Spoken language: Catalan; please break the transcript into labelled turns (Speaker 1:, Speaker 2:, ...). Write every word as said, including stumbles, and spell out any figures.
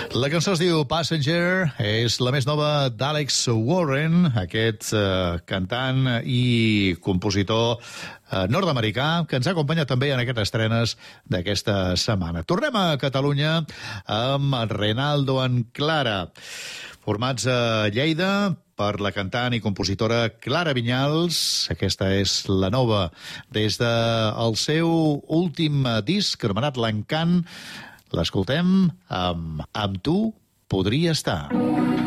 Speaker 1: La cançó es diu Passenger, és la més nova d'Alex Warren, aquest eh, cantant i compositor eh, nord-americà que ens ha acompanyat també en aquestes estrenes d'aquesta setmana. Tornem a Catalunya amb Renaldo en Clara, formats a Lleida per la cantant i compositora Clara Vinyals. Aquesta és la nova des del seu últim disc, anomenat L'Encant. L'escoltem amb Amb tu podria estar.